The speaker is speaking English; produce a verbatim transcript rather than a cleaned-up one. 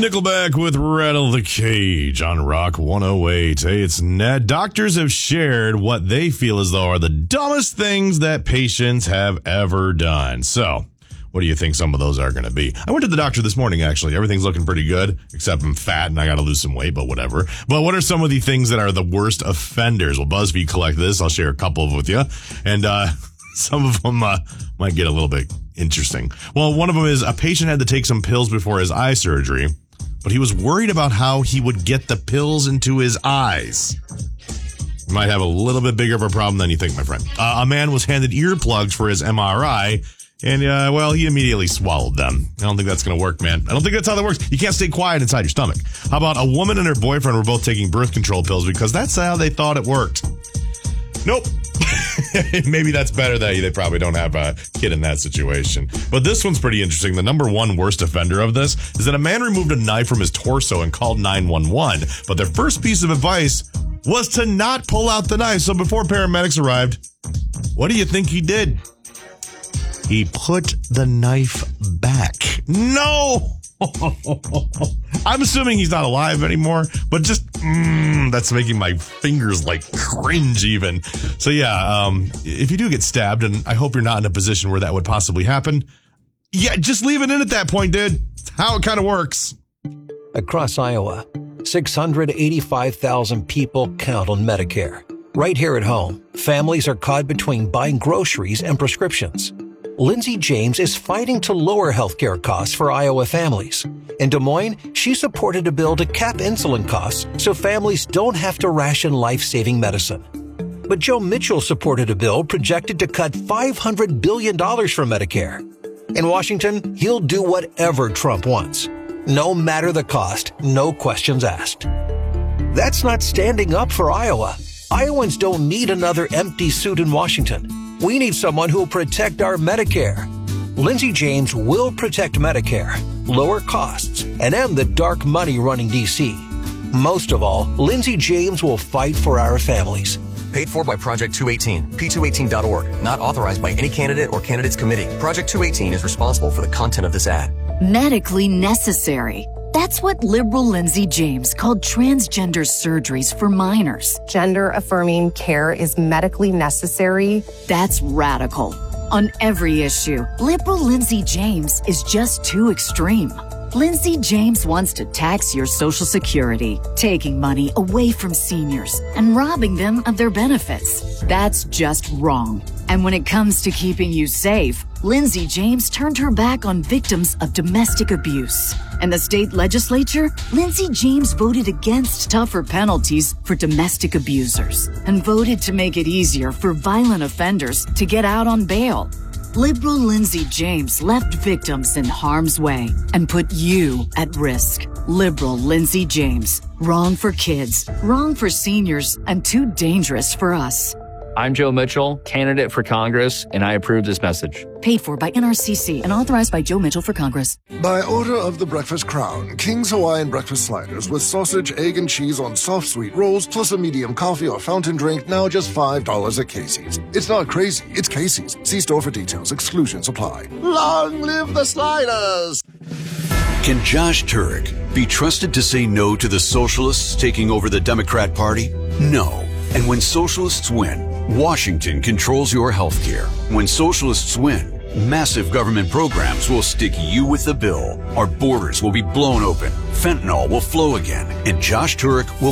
Nickelback with Rattle the Cage on Rock one oh eight. Hey, it's Ned. Doctors have shared what they feel as though are the dumbest things that patients have ever done. So, what do you think some of those are going to be? I went to the doctor this morning, actually. Everything's looking pretty good, except I'm fat and I got to lose some weight, but whatever. But what are some of the things that are the worst offenders? Well, BuzzFeed collected this. I'll share a couple of with you. And uh, some of them uh, might get a little bit interesting. Well, one of them is a patient had to take some pills before his eye surgery, but he was worried about how he would get the pills into his eyes. You might have a little bit bigger of a problem than you think, my friend. Uh, a man was handed earplugs for his M R I, and, uh, well, he immediately swallowed them. I don't think that's going to work, man. I don't think that's how that works. You can't stay quiet inside your stomach. How about a woman and her boyfriend were both taking birth control pills because that's how they thought it worked? Nope. Maybe that's better that they probably don't have a kid in that situation. But this one's pretty interesting. The number one worst offender of this is that a man removed a knife from his torso and called nine one one. But their first piece of advice was to not pull out the knife. So before paramedics arrived, what do you think he did? He put the knife back. No! I'm assuming he's not alive anymore, but just, mm, that's making my fingers like cringe even. So yeah, um, if you do get stabbed, and I hope you're not in a position where that would possibly happen, yeah, just leave it in at that point, dude. It's how it kind of works. Across Iowa, six hundred eighty-five thousand people count on Medicare. Right here at home, families are caught between buying groceries and prescriptions. Lindsay James is fighting to lower healthcare costs for Iowa families. In Des Moines, she supported a bill to cap insulin costs so families don't have to ration life-saving medicine. But Joe Mitchell supported a bill projected to cut five hundred billion dollars from Medicare. In Washington, he'll do whatever Trump wants. No matter the cost, no questions asked. That's not standing up for Iowa. Iowans don't need another empty suit in Washington. We need someone who will protect our Medicare. Lindsay James will protect Medicare, lower costs, and end the dark money running D C. Most of all, Lindsay James will fight for our families. Paid for by Project two eighteen, P two eighteen dot org. Not authorized by any candidate or candidates committee. Project two eighteen is responsible for the content of this ad. Medically necessary. That's what liberal Lindsay James called transgender surgeries for minors. Gender-affirming care is medically necessary. That's radical. On every issue, liberal Lindsay James is just too extreme. Lindsay James wants to tax your Social Security, taking money away from seniors and robbing them of their benefits. That's just wrong. And when it comes to keeping you safe, Lindsay James turned her back on victims of domestic abuse. In the state legislature, Lindsay James voted against tougher penalties for domestic abusers and voted to make it easier for violent offenders to get out on bail. Liberal Lindsay James left victims in harm's way and put you at risk. Liberal Lindsay James. Wrong for kids, wrong for seniors, and too dangerous for us. I'm Joe Mitchell, candidate for Congress, and I approve this message. Paid for by N R C C and authorized by Joe Mitchell for Congress. By order of the Breakfast Crown, King's Hawaiian Breakfast Sliders with sausage, egg, and cheese on soft sweet rolls, plus a medium coffee or fountain drink, now just five dollars at Casey's. It's not crazy, it's Casey's. See store for details. Exclusions apply. Long live the sliders! Can Josh Turek be trusted to say no to the socialists taking over the Democrat Party? No. And when socialists win, Washington controls your health care. When socialists win, massive government programs will stick you with the bill. Our borders will be blown open. Fentanyl will flow again. And Josh Turek will